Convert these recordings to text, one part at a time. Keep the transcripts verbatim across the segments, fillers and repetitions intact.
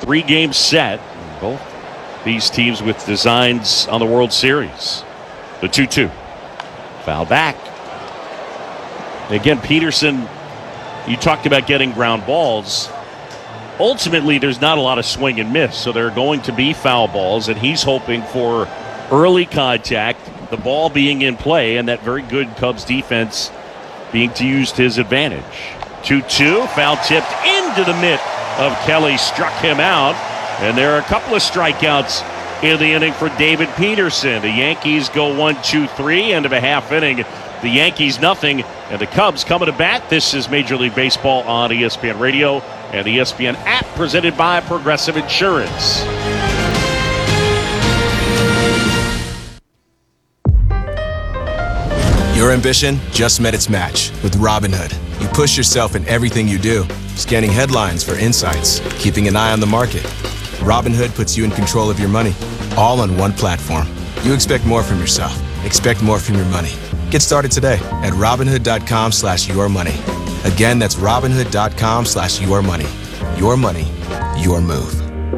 three-game set. Both these teams with designs on the World Series. The two two. Foul back. Again, Peterson, you talked about getting ground balls. Ultimately, there's not a lot of swing and miss, so there are going to be foul balls, and he's hoping for early contact, the ball being in play, and that very good Cubs defense being to use to his advantage. two two, foul tipped into the mitt of Kelly, struck him out, and there are a couple of strikeouts in the inning for David Peterson. The Yankees go one two three, end of a half inning. The Yankees nothing, and the Cubs coming to bat. This is Major League Baseball on E S P N Radio and the E S P N app, presented by Progressive Insurance. Your ambition just met its match with Robinhood. You push yourself in everything you do, scanning headlines for insights, keeping an eye on the market. Robinhood puts you in control of your money, all on one platform. You expect more from yourself. Expect more from your money. Get started today at Robinhood.com slash your money. Again, that's Robinhood.com slash your money. Your money, your move.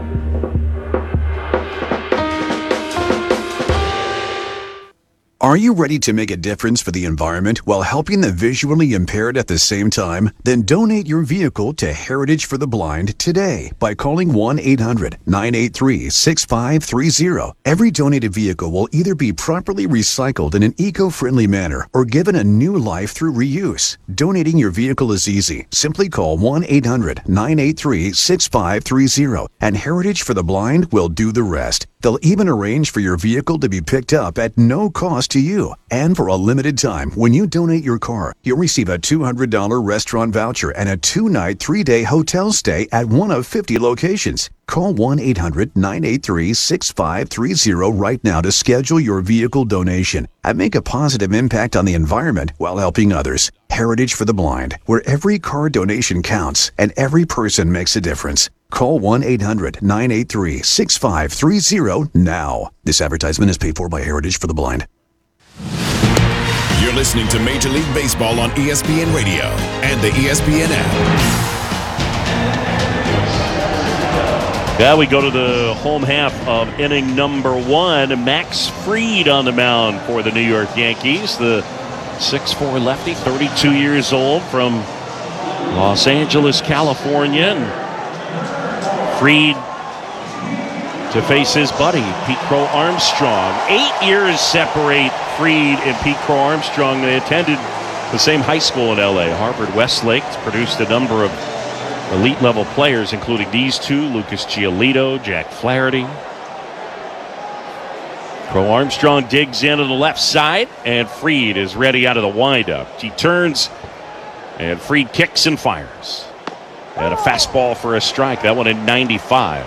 Are you ready to make a difference for the environment while helping the visually impaired at the same time? Then donate your vehicle to Heritage for the Blind today by calling one eight hundred nine eight three six five three zero. Every donated vehicle will either be properly recycled in an eco-friendly manner or given a new life through reuse. Donating your vehicle is easy. Simply call one eight hundred nine eight three six five three zero and Heritage for the Blind will do the rest. They'll even arrange for your vehicle to be picked up at no cost to you. And for a limited time, when you donate your car, you'll receive a two hundred dollars restaurant voucher and a two-night, three-day hotel stay at one of fifty locations. Call one eight hundred nine eight three six five three zero right now to schedule your vehicle donation and make a positive impact on the environment while helping others. Heritage for the Blind, where every car donation counts and every person makes a difference. Call one eight hundred nine eight three six five three zero now. This advertisement is paid for by Heritage for the Blind. You're listening to Major League Baseball on E S P N Radio and the E S P N app. Yeah, we go to the home half of inning number one. Max Fried on the mound for the New York Yankees. The six foot four lefty, thirty-two years old, from Los Angeles, California. And Fried to face his buddy, Pete Crow Armstrong. Eight years separate Fried and Pete Crow Armstrong. They attended the same high school in L A, Harvard Westlake. It's produced a number of elite-level players, including these two, Lucas Giolito, Jack Flaherty. Crow Armstrong digs into the left side, and Fried is ready out of the windup. He turns, and Fried kicks and fires. And a fastball for a strike. That one in ninety-five.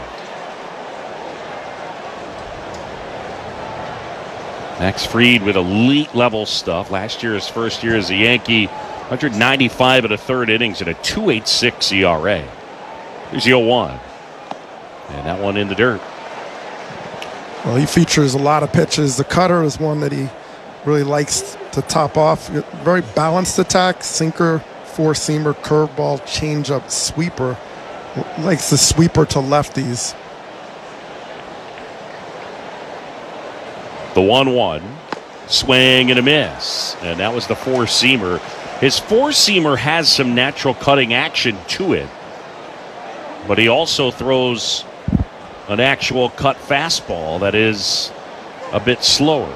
Max Fried with elite level stuff. Last year, his first year as a Yankee, one ninety-five in the third innings and a two eighty-six E R A. Here's the oh one. And that one in the dirt. Well, he features a lot of pitches. The cutter is one that he really likes to top off. Very balanced attack, sinker, four-seamer, curveball, changeup, sweeper. Likes the sweeper to lefties. The one one. Swing and a miss. And that was the four-seamer. His four-seamer has some natural cutting action to it. But he also throws an actual cut fastball that is a bit slower.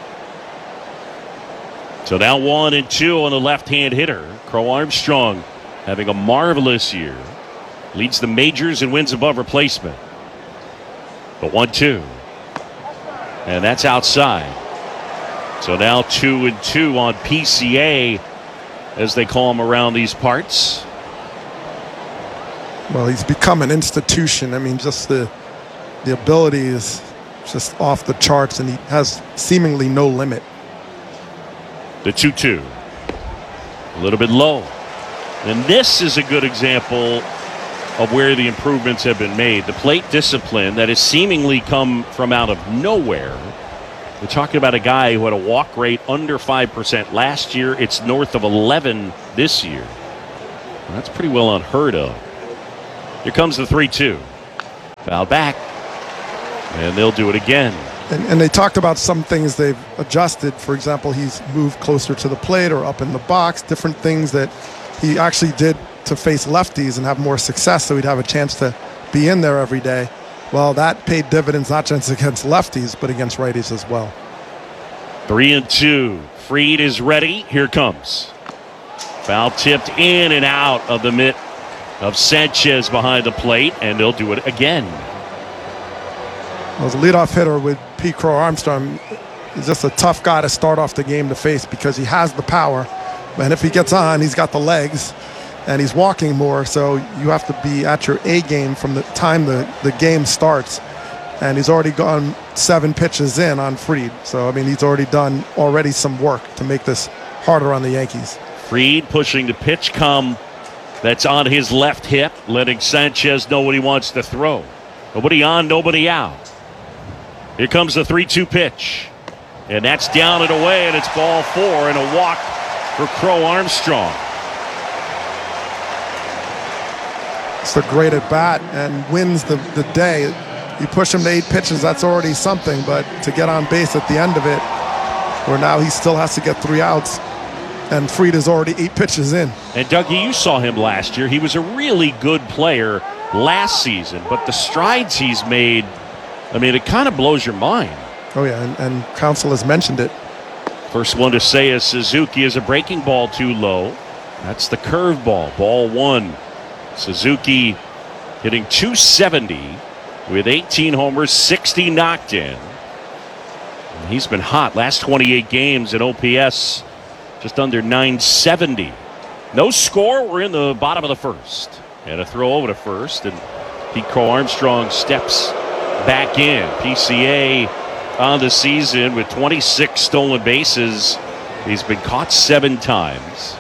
So now one and two on the left-hand hitter. Crow Armstrong having a marvelous year. Leads the majors and wins above replacement. The one two. And that's outside. So now two and two on P C A, as they call him around these parts. Well, he's become an institution. I mean, just the the ability is just off the charts, and he has seemingly no limit. The two two. A little bit low. And this is a good example of where the improvements have been made. The plate discipline that has seemingly come from out of nowhere. We're talking about a guy who had a walk rate under five percent last year. It's north of eleven this year. Well, that's pretty well unheard of. Here comes the three two. Foul back. And they'll do it again. And, and they talked about some things they've adjusted. For example, he's moved closer to the plate or up in the box, different things that he actually did to face lefties and have more success so he'd have a chance to be in there every day. Well, that paid dividends not just against lefties, but against righties as well. Three and two. Fried is ready. Here comes. Foul tipped in and out of the mitt of Sanchez behind the plate, and they'll do it again. Well, as a leadoff hitter with Pete Crow Armstrong, he's just a tough guy to start off the game to face because he has the power. And if he gets on, he's got the legs, and he's walking more, so you have to be at your A game from the time the, the game starts. And he's already gone seven pitches in on Fried. So, I mean, he's already done already some work to make this harder on the Yankees. Fried pushing the pitch come that's on his left hip, letting Sanchez know what he wants to throw. Nobody on, nobody out. Here comes the three two pitch. And that's down and away, and it's ball four and a walk for Crow Armstrong. It's a great at bat and wins the, the day. You push him to eight pitches, that's already something, but to get on base at the end of it, where now he still has to get three outs, and Fried is already eight pitches in. And Dougie, you saw him last year. He was a really good player last season, but the strides he's made, I mean, it kind of blows your mind. Oh, yeah, and, and Counsell has mentioned it. First one to say is Suzuki is a breaking ball too low. That's the curveball, ball one. Suzuki hitting two seventy with eighteen homers, sixty knocked in. And he's been hot last twenty-eight games at O P S just under nine seventy. No score. We're in the bottom of the first. And a throw over to first, and Pete Crow Armstrong steps back in. P C A on the season with twenty-six stolen bases. He's been caught seven times.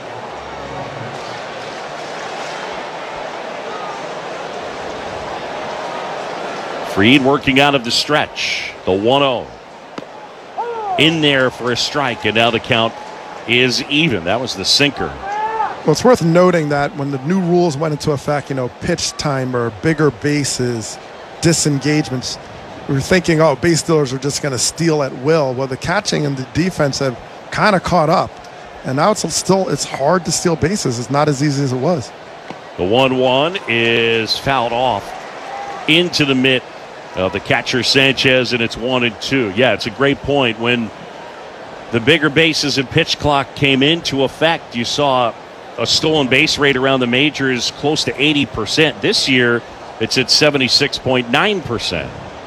Fried working out of the stretch. The one oh. In there for a strike, and now the count is even. That was the sinker. Well, it's worth noting that when the new rules went into effect, you know, pitch timer, bigger bases, disengagements, we were thinking, oh, base stealers are just going to steal at will. Well, the catching and the defense have kind of caught up, and now it's still it's hard to steal bases. It's not as easy as it was. The one one is fouled off into the mitt of the catcher Sanchez, and it's one and two. Yeah, it's a great point. When the bigger bases and pitch clock came into effect, you saw a stolen base rate around the majors close to eighty percent. This year, it's at seventy-six point nine percent.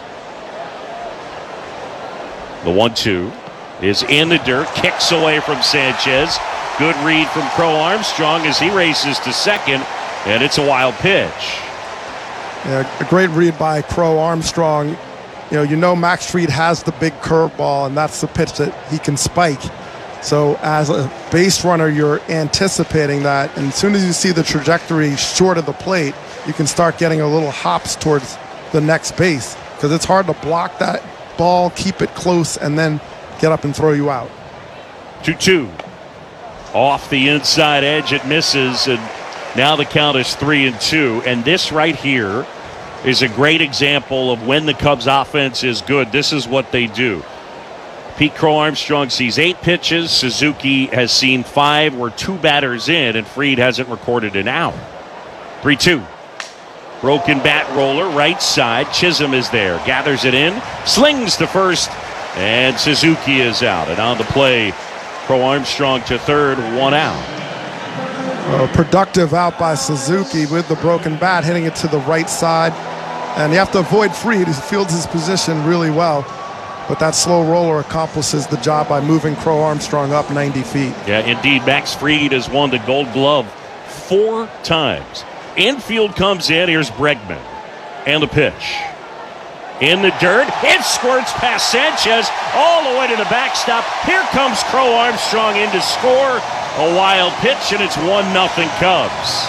The one two is in the dirt, kicks away from Sanchez. Good read from Crow Armstrong as he races to second, and it's a wild pitch. Yeah, a great read by Crow Armstrong. You know, you know Max Fried has the big curveball, and that's the pitch that he can spike. So as a base runner, you're anticipating that, and as soon as you see the trajectory short of the plate, you can start getting a little hops towards the next base, because it's hard to block that ball, keep it close, and then get up and throw you out. two two. Off the inside edge, it misses, and now the count is three and two. And this right here is a great example of when the Cubs offense is good. This is what they do. Pete Crow Armstrong sees eight pitches. Suzuki has seen five. We're two batters in, and Fried hasn't recorded an out. three two. Broken bat roller, right side. Chisholm is there. Gathers it in. Slings to first. And Suzuki is out. And on the play, Crow Armstrong to third. One out. A productive out by Suzuki with the broken bat, hitting it to the right side. And you have to avoid Fried. He fields his position really well. But that slow roller accomplishes the job by moving Crow Armstrong up ninety feet. Yeah, indeed. Max Fried has won the Gold Glove four times. Infield comes in. Here's Bregman. And the pitch. In the dirt. It squirts past Sanchez all the way to the backstop. Here comes Crow Armstrong in to score. A wild pitch, and it's one nothing Cubs.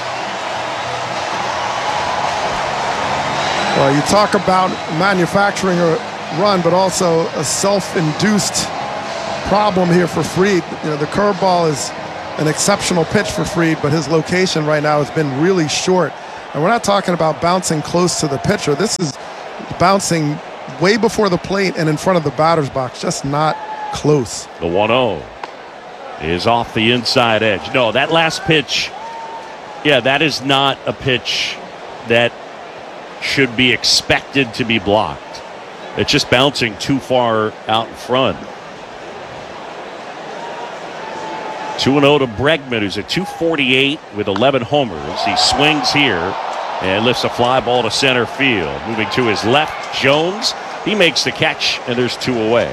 Well, you talk about manufacturing a run, but also a self-induced problem here for Fried. You know, the curveball is an exceptional pitch for Fried, but his location right now has been really short. And we're not talking about bouncing close to the pitcher. This is bouncing way before the plate and in front of the batter's box, just not close. The one oh is off the inside edge. No, that last pitch, yeah, that is not a pitch that should be expected to be blocked. It's just bouncing too far out in front. two and oh to Bregman, who's at two forty-eight with eleven homers. He swings here and lifts a fly ball to center field. Moving to his left, Jones. He makes the catch, and there's two away.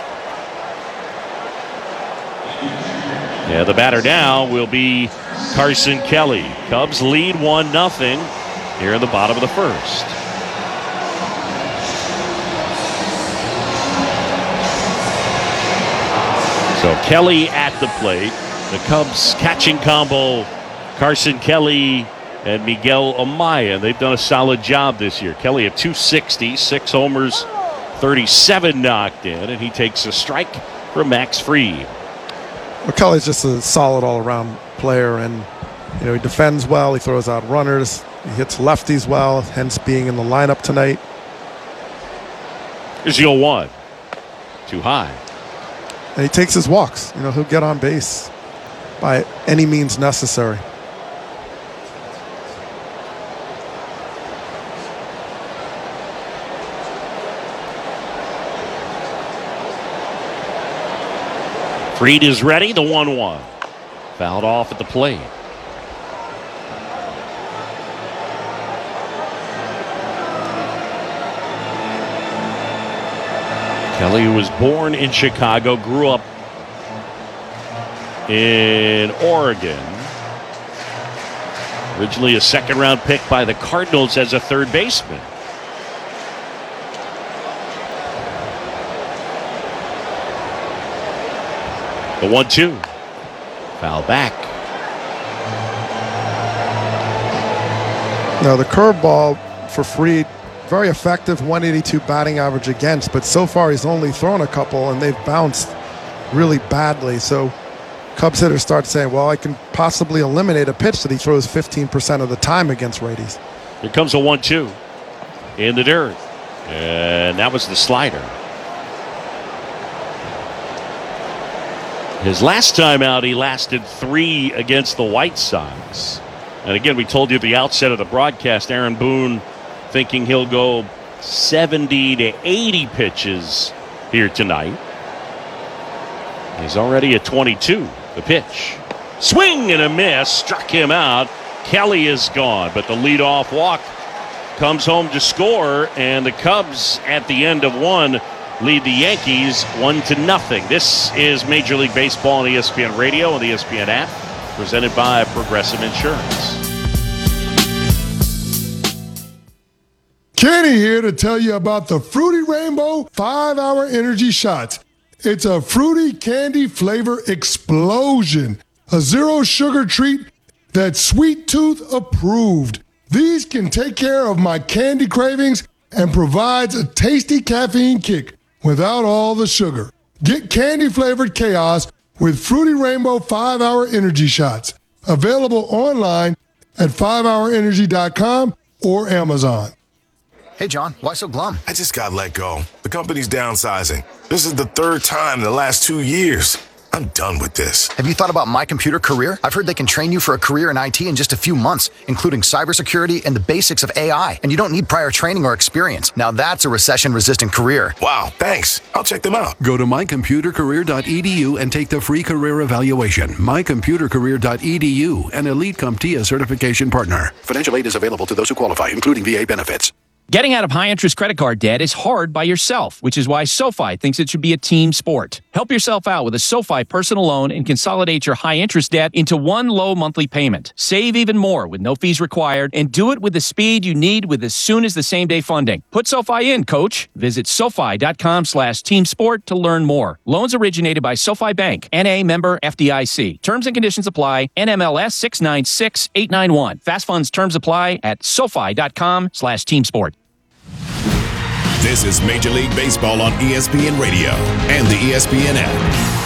Yeah, the batter now will be Carson Kelly. Cubs lead one nothing here in the bottom of the first. So Kelly at the plate. The Cubs catching combo, Carson Kelly and Miguel Amaya. They've done a solid job this year. Kelly at two sixty, six homers, thirty-seven knocked in, and he takes a strike from Max Fried. Well, Kelly's just a solid all-around player, and you know he defends well. He throws out runners. He hits lefties well, hence being in the lineup tonight. Here's the oh one. Too high. And he takes his walks. You know, he'll get on base by any means necessary. Fried is ready, the one one. Fouled off at the plate. Kelly, who was born in Chicago, grew up in Oregon. Originally a second-round pick by the Cardinals as a third baseman. The one two. Foul back. Now the curveball for Fried, very effective, one eighty-two batting average against, but so far he's only thrown a couple and they've bounced really badly. So Cubs hitters start saying, well, I can possibly eliminate a pitch that he throws fifteen percent of the time against righties. Here comes a one two in the dirt. And that was the slider. His last time out, he lasted three against the White Sox. And again, we told you at the outset of the broadcast, Aaron Boone thinking he'll go seventy to eighty pitches here tonight. He's already at twenty-two. The pitch. Swing and a miss. Struck him out. Kelly is gone, but the leadoff walk comes home to score, and the Cubs at the end of one lead the Yankees one to nothing. This is Major League Baseball on E S P N Radio and the E S P N app, presented by Progressive Insurance. Kenny here to tell you about the Fruity Rainbow five hour Energy Shots. It's a fruity candy flavor explosion. A zero sugar treat that's Sweet Tooth approved. These can take care of my candy cravings and provides a tasty caffeine kick without all the sugar. Get candy flavored chaos with Fruity Rainbow five hour Energy Shots. Available online at five hour energy dot com or Amazon. Hey, John, why so glum? I just got let go. The company's downsizing. This is the third time in the last two years. I'm done with this. Have you thought about My Computer Career? I've heard they can train you for a career in I T in just a few months, including cybersecurity and the basics of A I. And you don't need prior training or experience. Now that's a recession-resistant career. Wow, thanks. I'll check them out. Go to my computer career dot e d u and take the free career evaluation. my computer career dot e d u, an Elite CompTIA certification partner. Financial aid is available to those who qualify, including V A benefits. Getting out of high-interest credit card debt is hard by yourself, which is why SoFi thinks it should be a team sport. Help yourself out with a SoFi personal loan and consolidate your high-interest debt into one low monthly payment. Save even more with no fees required, and do it with the speed you need with as soon as the same-day funding. Put SoFi in, coach. Visit SoFi.com slash team sport to learn more. Loans originated by SoFi Bank, N A member F D I C. Terms and conditions apply. N M L S six nine six eight nine one. Fast funds terms apply at SoFi.com slash team sport. This is Major League Baseball on E S P N Radio and the E S P N app.